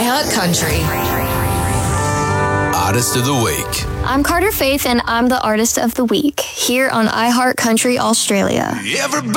iHeart Country. Artist of the Week. I'm Carter Faith, and I'm the Artist of the Week here on iHeart Country Australia. Everybody